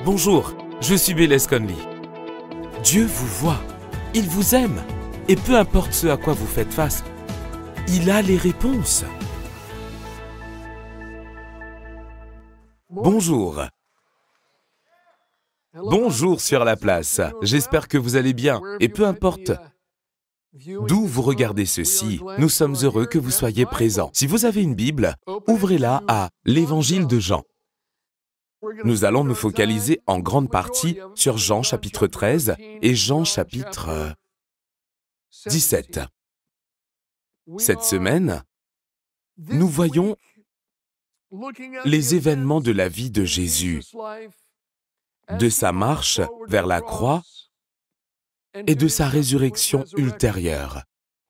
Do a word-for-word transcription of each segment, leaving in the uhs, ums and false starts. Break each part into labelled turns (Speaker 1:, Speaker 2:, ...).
Speaker 1: Bonjour, je suis Bélez Conley. Dieu vous voit, il vous aime, et peu importe ce à quoi vous faites face, il a les réponses. Bonjour. Bonjour sur la place, j'espère que vous allez bien, et peu importe d'où vous regardez ceci, nous sommes heureux que vous soyez présents. Si vous avez une Bible, ouvrez-la à l'Évangile de Jean. Nous allons nous focaliser en grande partie sur Jean chapitre treize et Jean chapitre dix-sept. Cette semaine, nous voyons les événements de la vie de Jésus, de sa marche vers la croix et de sa résurrection ultérieure.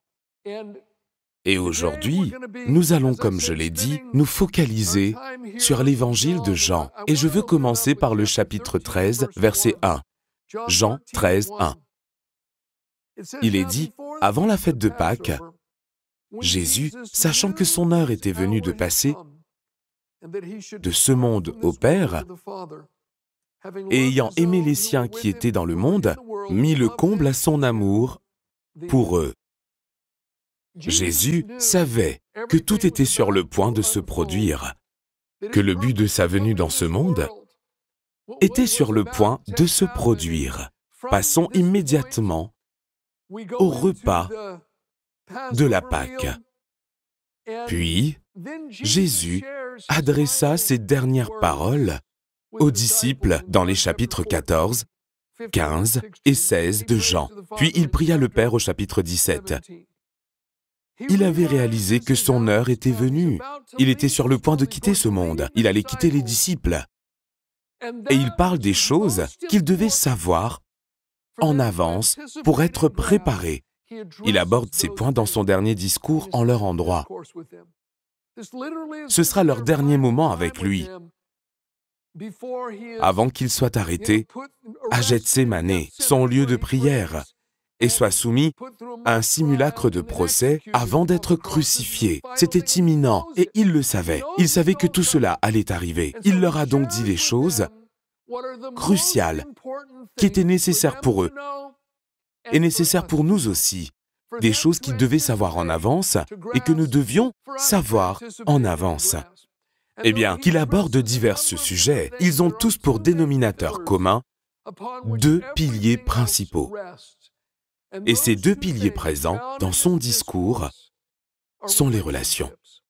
Speaker 1: Et aujourd'hui, nous allons, comme je l'ai dit, nous focaliser sur l'évangile de Jean. Et je veux commencer par le chapitre treize, verset un. Jean treize, un. Il est dit, avant la fête de Pâques, Jésus, sachant que son heure était venue de passer de ce monde au Père, et ayant aimé les siens qui étaient dans le monde, mit le comble à son amour pour eux. Jésus savait que tout était sur le point de se produire, que le but de sa venue dans ce monde était sur le point de se produire. Passons immédiatement au repas de la Pâque. Puis, Jésus adressa ses dernières paroles aux disciples dans les chapitres quatorze, quinze et seize de Jean. Puis il pria le Père au chapitre dix-sept. Il avait réalisé que son heure était venue. Il était sur le point de quitter ce monde. Il allait quitter les disciples. Et il parle des choses qu'il devait savoir en avance pour être préparé. Il aborde ces points dans son dernier discours en leur endroit. Ce sera leur dernier moment avec lui, avant qu'il soit arrêté à Gethsémanée, son lieu de prière, et soit soumis à un simulacre de procès avant d'être crucifié. C'était imminent, et il le savait. Il savait que tout cela allait arriver. Il leur a donc dit les choses cruciales qui étaient nécessaires pour eux, et nécessaires pour nous aussi, des choses qu'ils devaient savoir en avance et que nous devions savoir en avance. Eh bien, qu'il aborde divers sujets, ils ont tous pour dénominateur commun deux piliers principaux. Et ces deux piliers présents dans son discours sont les relations.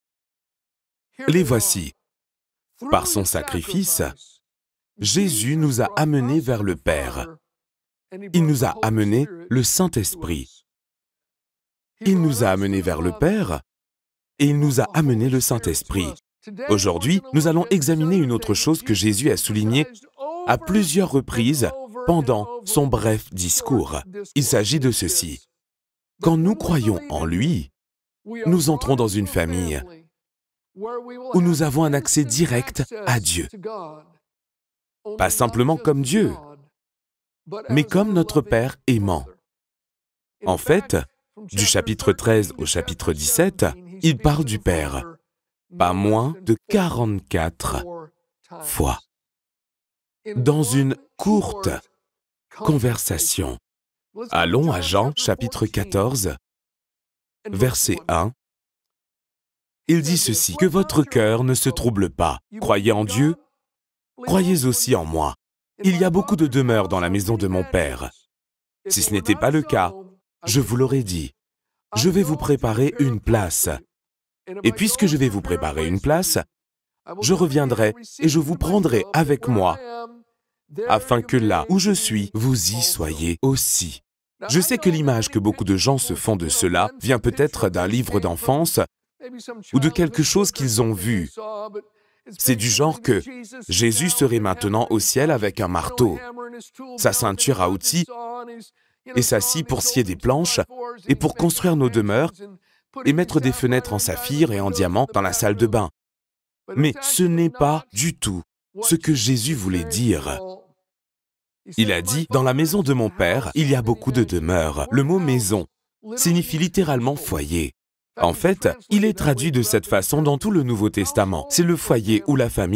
Speaker 1: Les voici. Par son sacrifice, Jésus nous a amenés vers le Père. Il nous a amenés le Saint-Esprit. Il nous a amenés vers le Père et il nous a amenés le Saint-Esprit. Aujourd'hui, nous allons examiner une autre chose que Jésus a soulignée à plusieurs reprises pendant son bref discours. Il s'agit de ceci. Quand nous croyons en lui, nous entrons dans une famille où nous avons un accès direct à Dieu. Pas simplement comme Dieu, mais comme notre Père aimant. En fait, du chapitre treize au chapitre dix-sept, il parle du Père, pas moins de quarante-quatre fois. Dans une courte conversation. Allons à Jean, chapitre quatorze, verset un. Il dit ceci, « Que votre cœur ne se trouble pas. Croyez en Dieu, croyez aussi en moi. Il y a beaucoup de demeures dans la maison de mon Père. Si ce n'était pas le cas, je vous l'aurais dit. Je vais vous préparer une place. Et puisque je vais vous préparer une place, je reviendrai et je vous prendrai avec moi, afin que là où je suis, vous y soyez aussi. » Je sais que l'image que beaucoup de gens se font de cela vient peut-être d'un livre d'enfance ou de quelque chose qu'ils ont vu. C'est du genre que Jésus serait maintenant au ciel avec un marteau, sa ceinture à outils et sa scie pour scier des planches et pour construire nos demeures et mettre des fenêtres en saphir et en diamant dans la salle de bain. Mais ce n'est pas du tout ce que Jésus voulait dire. Il a dit, « Dans la maison de mon Père, il y a beaucoup de demeures. » Le mot « maison » signifie littéralement « foyer ». En fait, il est traduit de cette façon dans tout le Nouveau Testament. C'est le foyer ou la famille.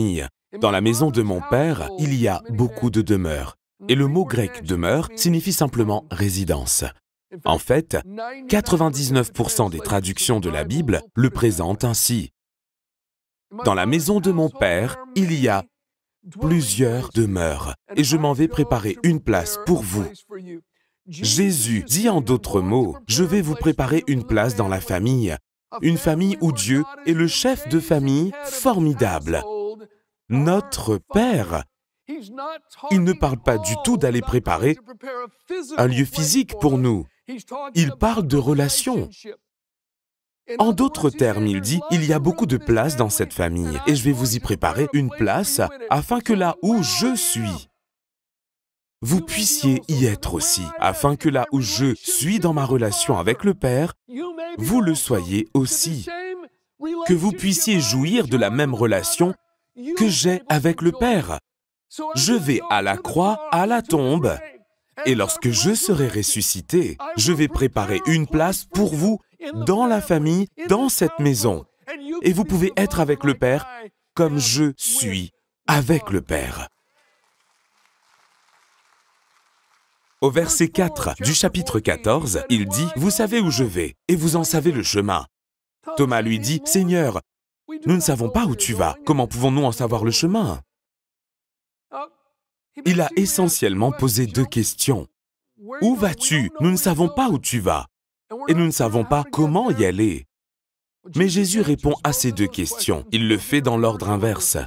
Speaker 1: Dans la maison de mon Père, il y a beaucoup de demeures. Et le mot grec « demeure » signifie simplement « résidence ». En fait, quatre-vingt-dix-neuf pour cent des traductions de la Bible le présentent ainsi. Dans la maison de mon Père, il y a plusieurs demeures, et je m'en vais préparer une place pour vous. Jésus dit en d'autres mots, « Je vais vous préparer une place dans la famille, une famille où Dieu est le chef de famille formidable. Notre Père. » Il ne parle pas du tout d'aller préparer un lieu physique pour nous. Il parle de relations. En d'autres termes, il dit, il y a beaucoup de place dans cette famille et je vais vous y préparer une place afin que là où je suis, vous puissiez y être aussi, afin que là où je suis dans ma relation avec le Père, vous le soyez aussi, que vous puissiez jouir de la même relation que j'ai avec le Père. Je vais à la croix, à la tombe, et lorsque je serai ressuscité, je vais préparer une place pour vous dans la famille, dans cette maison. Et vous pouvez être avec le Père comme je suis avec le Père. Au verset quatre du chapitre quatorze, il dit « Vous savez où je vais, et vous en savez le chemin. » Thomas lui dit « Seigneur, nous ne savons pas où tu vas, comment pouvons-nous en savoir le chemin ?» Il a essentiellement posé deux questions. « Où vas-tu? Nous ne savons pas où tu vas. Et nous ne savons pas comment y aller. » Mais Jésus répond à ces deux questions. Il le fait dans l'ordre inverse.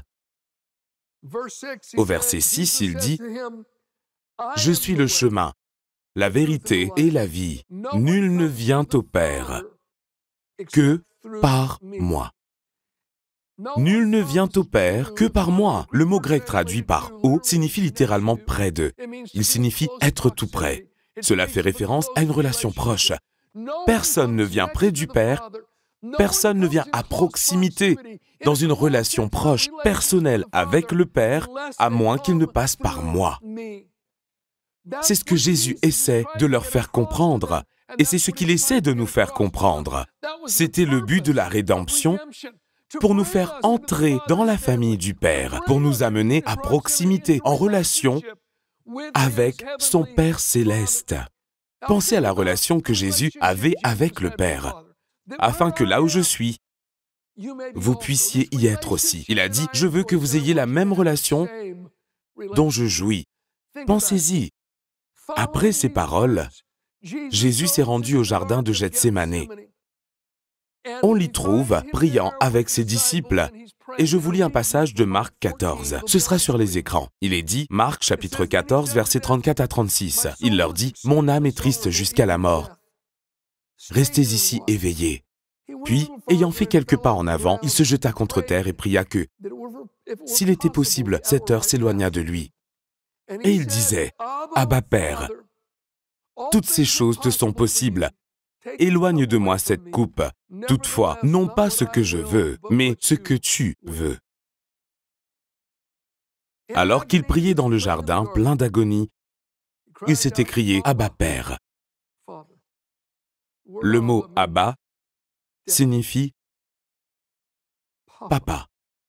Speaker 1: Au verset six, il dit « Je suis le chemin, la vérité et la vie. Nul ne vient au Père que par moi. » Nul ne vient au Père que par moi. Le mot grec traduit par « au » signifie littéralement « près de ». Il signifie « être tout près ». Cela fait référence à une relation proche. Personne ne vient près du Père, personne ne vient à proximité, dans une relation proche, personnelle avec le Père, à moins qu'il ne passe par moi. C'est ce que Jésus essaie de leur faire comprendre, et c'est ce qu'il essaie de nous faire comprendre. C'était le but de la rédemption, pour nous faire entrer dans la famille du Père, pour nous amener à proximité, en relation avec son Père céleste. Pensez à la relation que Jésus avait avec le Père, afin que là où je suis, vous puissiez y être aussi. Il a dit, « Je veux que vous ayez la même relation dont je jouis. » Pensez-y. Après ces paroles, Jésus s'est rendu au jardin de Gethsémani. On l'y trouve priant avec ses disciples. Et je vous lis un passage de Marc quatorze. Ce sera sur les écrans. Il est dit, Marc chapitre quatorze, versets trente-quatre à trente-six. Il leur dit, « Mon âme est triste jusqu'à la mort. Restez ici éveillés. » Puis, ayant fait quelques pas en avant, il se jeta contre terre et pria que, s'il était possible, cette heure s'éloignât de lui. Et il disait, « Abba Père, toutes ces choses te sont possibles. Éloigne de moi cette coupe. Toutefois, non pas ce que je veux, mais ce que tu veux. » Alors qu'il priait dans le jardin, plein d'agonie, il s'est écrié « Abba Père ». Le mot « Abba » signifie « papa ».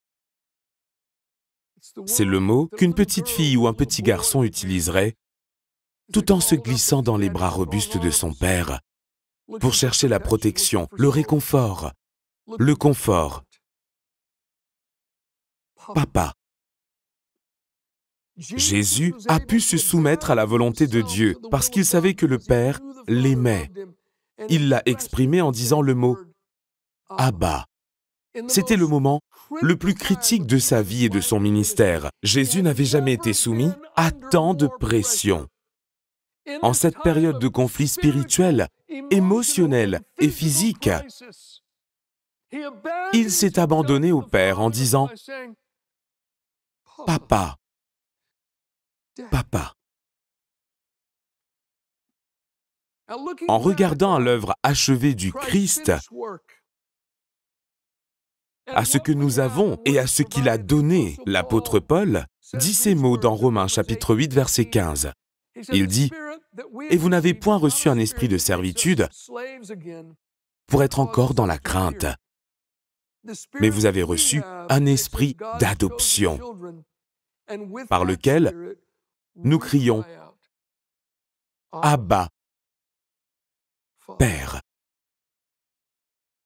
Speaker 1: C'est le mot qu'une petite fille ou un petit garçon utiliserait tout en se glissant dans les bras robustes de son père pour chercher la protection, le réconfort, le confort. Papa. Jésus a pu se soumettre à la volonté de Dieu parce qu'il savait que le Père l'aimait. Il l'a exprimé en disant le mot « Abba ». C'était le moment le plus critique de sa vie et de son ministère. Jésus n'avait jamais été soumis à tant de pression. En cette période de conflit spirituel, émotionnel et physique, il s'est abandonné au Père en disant « Papa, Papa ». En regardant à l'œuvre achevée du Christ, à ce que nous avons et à ce qu'il a donné, l'apôtre Paul dit ces mots dans Romains chapitre huit, verset quinze. Il dit « Et vous n'avez point reçu un esprit de servitude pour être encore dans la crainte. mais vous avez reçu un esprit d'adoption, par lequel nous crions « Abba, Père, Papa »,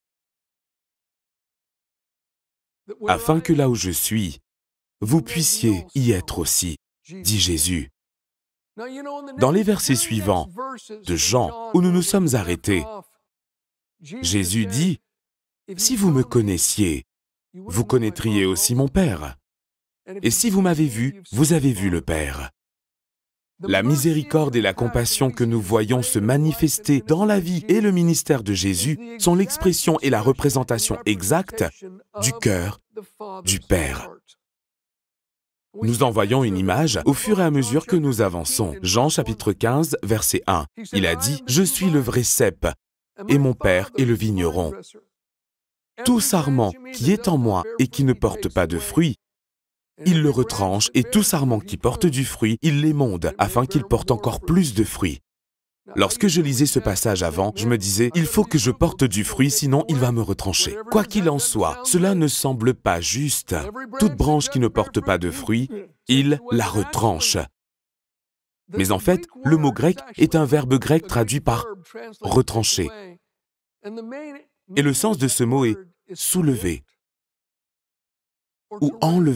Speaker 1: afin que là où je suis, vous puissiez y être aussi, dit Jésus. Dans les versets suivants de Jean, où nous nous sommes arrêtés, Jésus dit, « Si vous me connaissiez, vous connaîtriez aussi mon Père. Et si vous m'avez vu, vous avez vu le Père. » La miséricorde et la compassion que nous voyons se manifester dans la vie et le ministère de Jésus sont l'expression et la représentation exacte du cœur du Père. Nous en voyons une image au fur et à mesure que nous avançons. Jean chapitre quinze, verset un. Il a dit « Je suis le vrai cep, et mon Père est le vigneron. Tout sarment qui est en moi et qui ne porte pas de fruit, il le retranche, et tout sarment qui porte du fruit, il l'émonde, afin qu'il porte encore plus de fruits. » Lorsque je lisais ce passage avant, je me disais, il faut que je porte du fruit, sinon il va me retrancher. Quoi qu'il en soit, cela ne semble pas juste. Toute branche qui ne porte pas de fruit, il la retranche. Mais en fait, le mot grec est un verbe grec traduit par « retrancher ». Et le sens de ce mot est « soulever » ou « enlever »,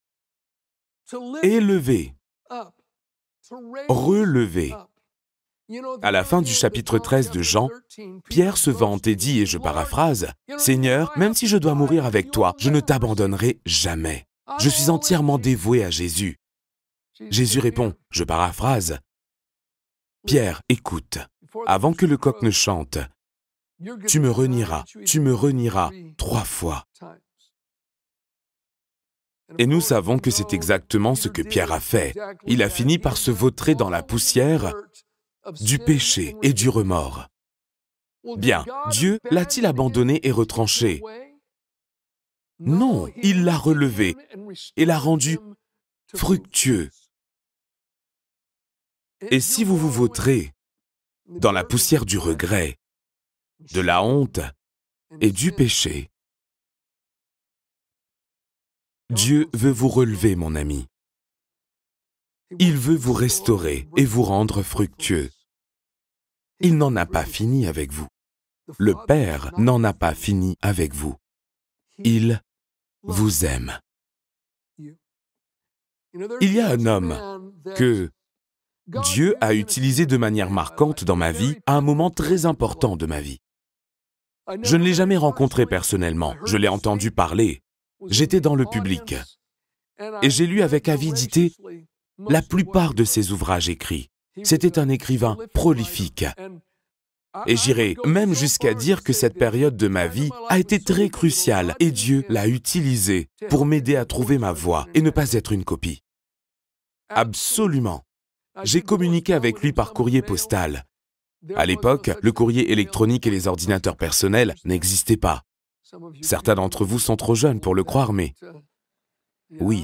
Speaker 1: « élever », « relever ». À la fin du chapitre treize de Jean, Pierre se vante et dit, et je paraphrase, « Seigneur, même si je dois mourir avec toi, je ne t'abandonnerai jamais. Je suis entièrement dévoué à Jésus. » Jésus répond, je paraphrase, « Pierre, écoute, avant que le coq ne chante, tu me renieras, tu me renieras trois fois. » Et nous savons que c'est exactement ce que Pierre a fait. Il a fini par se vautrer dans la poussière du péché et du remords. Bien, Dieu l'a-t-il abandonné et retranché? Non, il l'a relevé et l'a rendu fructueux. Et si vous vous vautrez dans la poussière du regret, de la honte et du péché, Dieu veut vous relever, mon ami. Il veut vous restaurer et vous rendre fructueux. Il n'en a pas fini avec vous. Le Père n'en a pas fini avec vous. Il vous aime. Il y a un homme que Dieu a utilisé de manière marquante dans ma vie à un moment très important de ma vie. Je ne l'ai jamais rencontré personnellement, je l'ai entendu parler. J'étais dans le public et j'ai lu avec avidité la plupart de ses ouvrages écrits. C'était un écrivain prolifique. Et j'irai même jusqu'à dire que cette période de ma vie a été très cruciale et Dieu l'a utilisée pour m'aider à trouver ma voie et ne pas être une copie. Absolument. J'ai communiqué avec lui par courrier postal. À l'époque, le courrier électronique et les ordinateurs personnels n'existaient pas. Certains d'entre vous sont trop jeunes pour le croire, mais oui.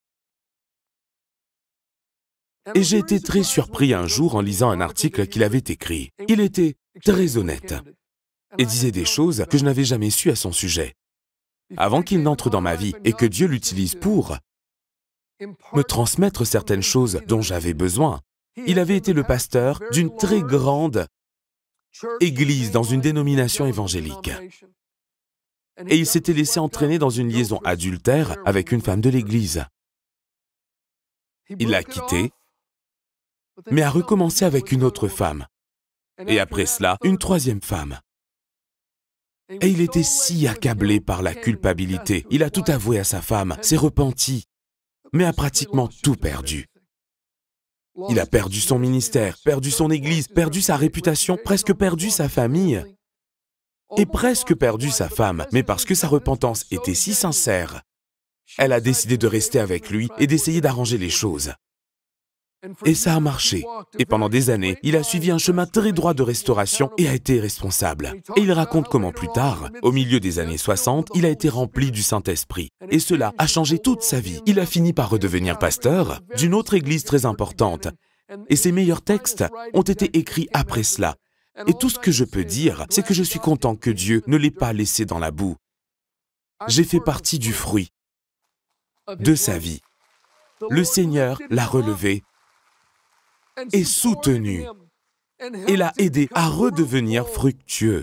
Speaker 1: Et j'ai été très surpris un jour en lisant un article qu'il avait écrit. Il était très honnête et disait des choses que je n'avais jamais sues à son sujet. Avant qu'il n'entre dans ma vie et que Dieu l'utilise pour me transmettre certaines choses dont j'avais besoin, il avait été le pasteur d'une très grande église dans une dénomination évangélique. Et il s'était laissé entraîner dans une liaison adultère avec une femme de l'église. Il l'a quittée, mais a recommencé avec une autre femme. Et après cela, une troisième femme. Et il était si accablé par la culpabilité. Il a tout avoué à sa femme, s'est repenti, mais a pratiquement tout perdu. Il a perdu son ministère, perdu son église, perdu sa réputation, presque perdu sa famille. Et presque perdu sa femme, mais parce que sa repentance était si sincère, elle a décidé de rester avec lui et d'essayer d'arranger les choses. Et ça a marché. Et pendant des années, il a suivi un chemin très droit de restauration et a été responsable. Et il raconte comment plus tard, au milieu des années soixante, il a été rempli du Saint-Esprit. Et cela a changé toute sa vie. Il a fini par redevenir pasteur d'une autre église très importante. Et ses meilleurs textes ont été écrits après cela. Et tout ce que je peux dire, c'est que je suis content que Dieu ne l'ait pas laissé dans la boue. J'ai fait partie du fruit de sa vie. Le Seigneur l'a relevé et soutenu et l'a aidé à redevenir fructueux.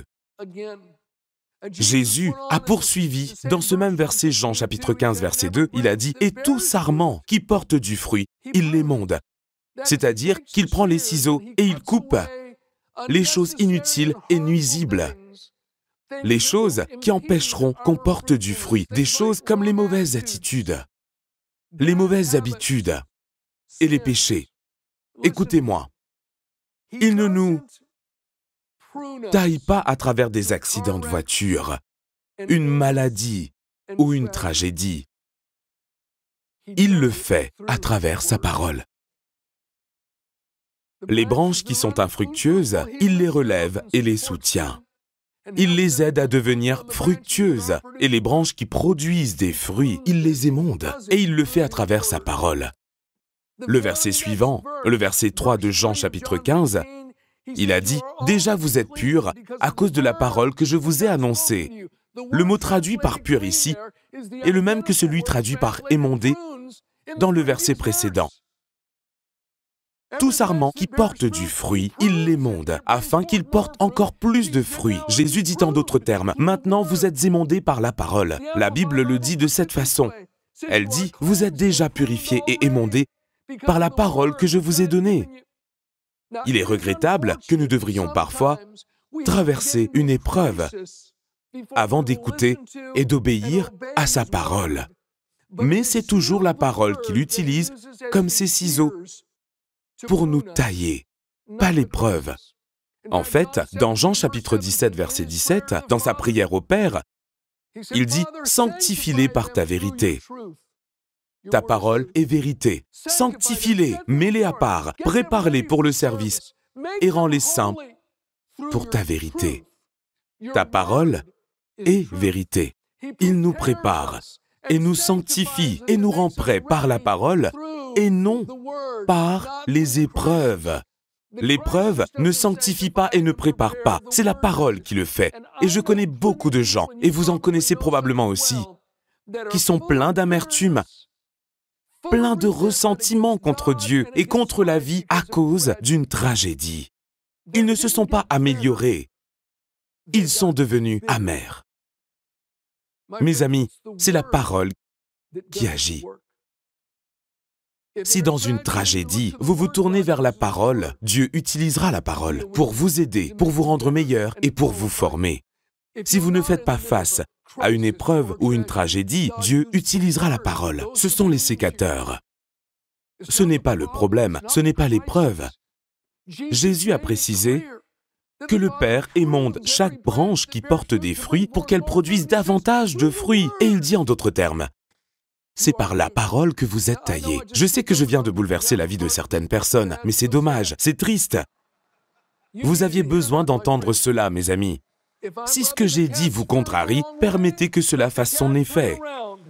Speaker 1: Jésus a poursuivi, dans ce même verset, Jean chapitre quinze, verset deux, il a dit « Et tout sarment qui porte du fruit, il l'émonde ». C'est-à-dire qu'il prend les ciseaux et il coupe les choses inutiles et nuisibles, les choses qui empêcheront qu'on porte du fruit, des choses comme les mauvaises attitudes, les mauvaises habitudes et les péchés. Écoutez-moi, il ne nous taille pas à travers des accidents de voiture, une maladie ou une tragédie. Il le fait à travers sa parole. Les branches qui sont infructueuses, il les relève et les soutient. Il les aide à devenir fructueuses. Et les branches qui produisent des fruits, il les émonde. Et il le fait à travers sa parole. Le verset suivant, le verset trois de Jean chapitre quinze, il a dit « Déjà vous êtes purs à cause de la parole que je vous ai annoncée ». Le mot traduit par « pur » ici est le même que celui traduit par « émondé » dans le verset précédent. Tout sarment qui porte du fruit, il l'émonde, afin qu'il porte encore plus de fruits. Jésus dit en d'autres termes, « Maintenant vous êtes émondés par la parole ». La Bible le dit de cette façon. Elle dit, « Vous êtes déjà purifiés et émondés par la parole que je vous ai donnée ». Il est regrettable que nous devrions parfois traverser une épreuve avant d'écouter et d'obéir à sa parole. Mais c'est toujours la parole qu'il utilise comme ses ciseaux pour nous tailler, pas l'épreuve. En fait, dans Jean chapitre dix-sept, verset dix-sept, dans sa prière au Père, il dit « Sanctifie-les par ta vérité ». Ta parole est vérité. Sanctifie-les, mets-les à part, prépare-les pour le service et rends-les saints pour ta vérité. Ta parole est vérité. Il nous prépare et nous sanctifie et nous rend prêts par la parole et non par les épreuves. L'épreuve ne sanctifie pas et ne prépare pas. C'est la parole qui le fait. Et je connais beaucoup de gens, et vous en connaissez probablement aussi, qui sont pleins d'amertume, pleins de ressentiment contre Dieu et contre la vie à cause d'une tragédie. Ils ne se sont pas améliorés. Ils sont devenus amers. Mes amis, c'est la parole qui agit. Si dans une tragédie, vous vous tournez vers la parole, Dieu utilisera la parole pour vous aider, pour vous rendre meilleur et pour vous former. Si vous ne faites pas face à une épreuve ou une tragédie, Dieu utilisera la parole. Ce sont les sécateurs. Ce n'est pas le problème, ce n'est pas l'épreuve. Jésus a précisé que le Père émonde chaque branche qui porte des fruits pour qu'elle produise davantage de fruits. Et il dit en d'autres termes, c'est par la parole que vous êtes taillés. Je sais que je viens de bouleverser la vie de certaines personnes, mais c'est dommage, c'est triste. Vous aviez besoin d'entendre cela, mes amis. Si ce que j'ai dit vous contrarie, permettez que cela fasse son effet.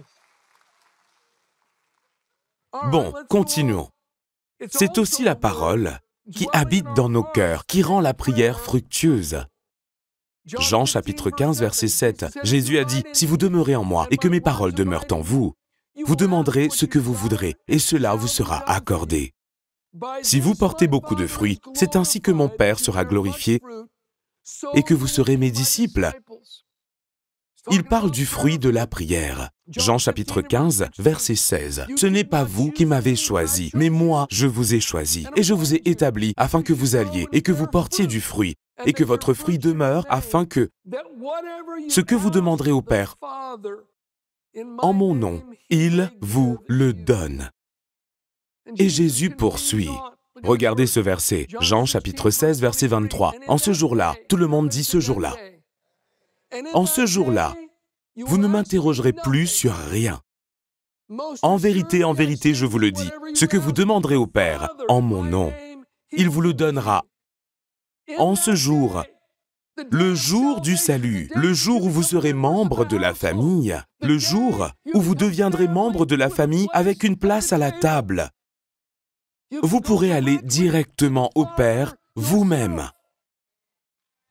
Speaker 1: Bon, continuons. C'est aussi la parole qui habite dans nos cœurs, qui rend la prière fructueuse. Jean chapitre quinze, verset sept, Jésus a dit, « Si vous demeurez en moi et que mes paroles demeurent en vous, vous demanderez ce que vous voudrez et cela vous sera accordé. Si vous portez beaucoup de fruits, c'est ainsi que mon Père sera glorifié et que vous serez mes disciples. » Il parle du fruit de la prière. Jean chapitre quinze, verset seize. « Ce n'est pas vous qui m'avez choisi, mais moi je vous ai choisi, et je vous ai établi afin que vous alliez et que vous portiez du fruit, et que votre fruit demeure afin que ce que vous demanderez au Père en mon nom, il vous le donne. » Et Jésus poursuit. Regardez ce verset, Jean chapitre seize, verset vingt-trois. « En ce jour-là, tout le monde dit ce jour-là. En ce jour-là, vous ne m'interrogerez plus sur rien. En vérité, en vérité, je vous le dis, ce que vous demanderez au Père en mon nom, il vous le donnera. En ce jour, le jour du salut, le jour où vous serez membre de la famille, le jour où vous deviendrez membre de la famille avec une place à la table, vous pourrez aller directement au Père vous-même.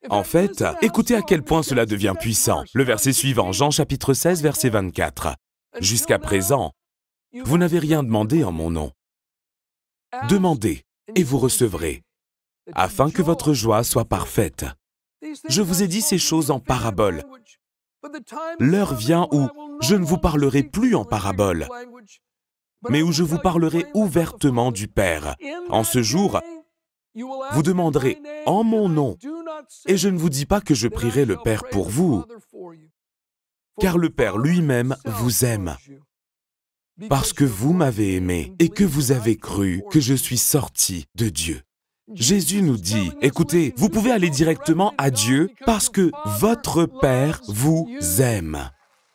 Speaker 1: En fait, écoutez à quel point cela devient puissant. Le verset suivant, Jean chapitre seize, verset vingt-quatre. « Jusqu'à présent, vous n'avez rien demandé en mon nom. Demandez et vous recevrez, afin que votre joie soit parfaite. Je vous ai dit ces choses en parabole. L'heure vient où je ne vous parlerai plus en parabole, mais où je vous parlerai ouvertement du Père. En ce jour, vous demanderez en mon nom, et je ne vous dis pas que je prierai le Père pour vous, car le Père lui-même vous aime, parce que vous m'avez aimé et que vous avez cru que je suis sorti de Dieu. » Jésus nous dit, écoutez, vous pouvez aller directement à Dieu parce que votre Père vous aime.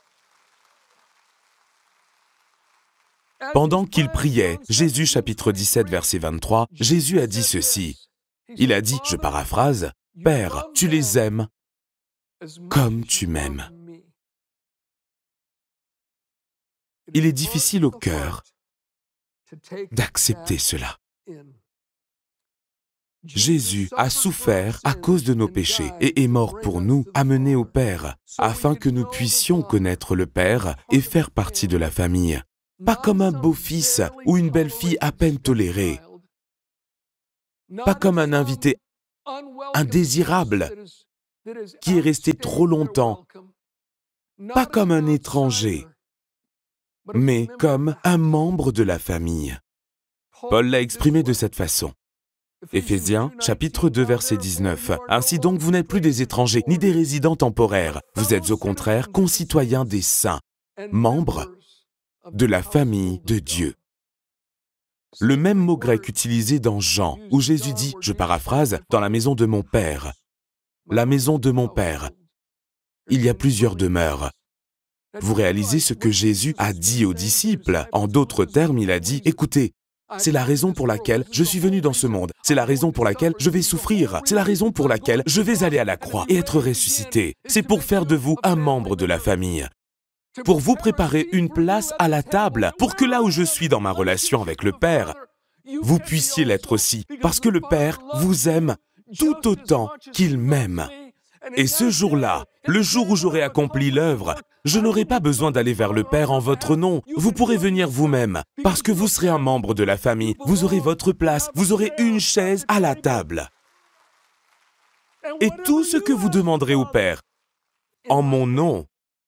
Speaker 1: Pendant qu'il priait, Jésus chapitre dix-sept, verset vingt-trois, Jésus a dit ceci. Il a dit, je paraphrase, « Père, tu les aimes comme tu m'aimes. » Il est difficile au cœur d'accepter cela. Jésus a souffert à cause de nos péchés et est mort pour nous, amené au Père, afin que nous puissions connaître le Père et faire partie de la famille. Pas comme un beau-fils ou une belle-fille à peine tolérée. Pas comme un invité indésirable qui est resté trop longtemps. Pas comme un étranger, mais comme un membre de la famille. Paul l'a exprimé de cette façon. Éphésiens, chapitre deux, verset dix-neuf. « Ainsi donc, vous n'êtes plus des étrangers, ni des résidents temporaires. Vous êtes au contraire concitoyens des saints, membres de la famille de Dieu. » Le même mot grec utilisé dans Jean, où Jésus dit, je paraphrase, « dans la maison de mon Père ». La maison de mon Père. Il y a plusieurs demeures. Vous réalisez ce que Jésus a dit aux disciples. En d'autres termes, il a dit, « Écoutez, c'est la raison pour laquelle je suis venu dans ce monde. C'est la raison pour laquelle je vais souffrir. C'est la raison pour laquelle je vais aller à la croix et être ressuscité. C'est pour faire de vous un membre de la famille. Pour vous préparer une place à la table, pour que là où je suis dans ma relation avec le Père, vous puissiez l'être aussi, parce que le Père vous aime tout autant qu'il m'aime. Et ce jour-là, le jour où j'aurai accompli l'œuvre, je n'aurai pas besoin d'aller vers le Père en votre nom. Vous pourrez venir vous-même, parce que vous serez un membre de la famille. Vous aurez votre place, vous aurez une chaise à la table. Et tout ce que vous demanderez au Père, en mon nom,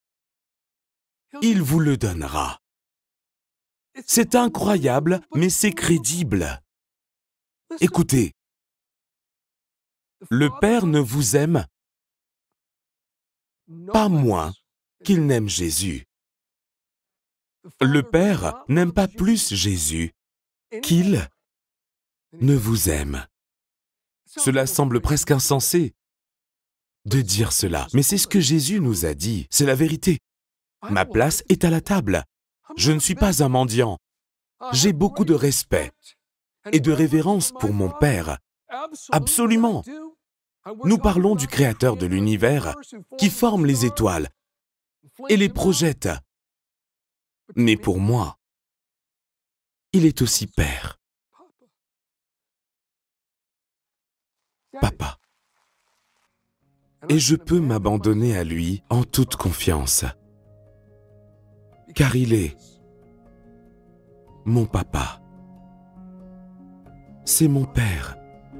Speaker 1: il vous le donnera. C'est incroyable, mais c'est crédible. Écoutez, le Père ne vous aime pas moins qu'il n'aime Jésus. Le Père n'aime pas plus Jésus qu'il ne vous aime. Cela semble presque insensé de dire cela, mais c'est ce que Jésus nous a dit, c'est la vérité. Ma place est à la table. Je ne suis pas un mendiant. J'ai beaucoup de respect et de révérence pour mon Père. Absolument. Nous parlons du Créateur de l'univers qui forme les étoiles et les projette. Mais pour moi, il est aussi Père. Papa. Et je peux m'abandonner à lui en toute confiance. Car il est mon papa. C'est mon Père.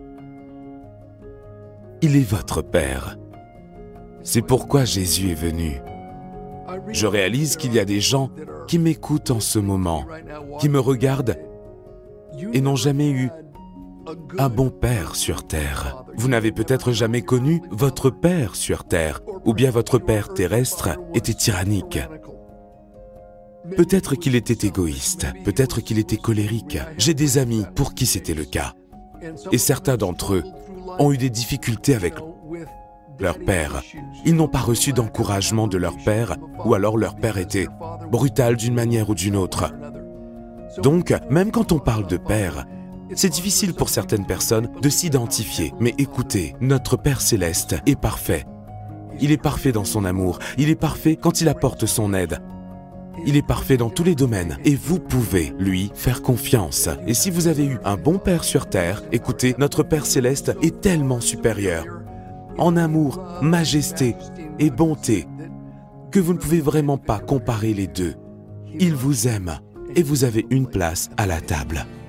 Speaker 1: Il est votre Père. C'est pourquoi Jésus est venu. Je réalise qu'il y a des gens qui m'écoutent en ce moment, qui me regardent et n'ont jamais eu un bon Père sur terre. Vous n'avez peut-être jamais connu votre Père sur terre, ou bien votre Père terrestre était tyrannique. Peut-être qu'il était égoïste, peut-être qu'il était colérique. J'ai des amis pour qui c'était le cas. Et certains d'entre eux ont eu des difficultés avec leur père. Ils n'ont pas reçu d'encouragement de leur père, ou alors leur père était brutal d'une manière ou d'une autre. Donc, même quand on parle de père, c'est difficile pour certaines personnes de s'identifier. Mais écoutez, notre Père Céleste est parfait. Il est parfait dans son amour, il est parfait quand il apporte son aide. Il est parfait dans tous les domaines et vous pouvez lui faire confiance. Et si vous avez eu un bon Père sur terre, écoutez, notre Père Céleste est tellement supérieur. en amour, majesté et bonté, que vous ne pouvez vraiment pas comparer les deux. Il vous aime et vous avez une place à la table.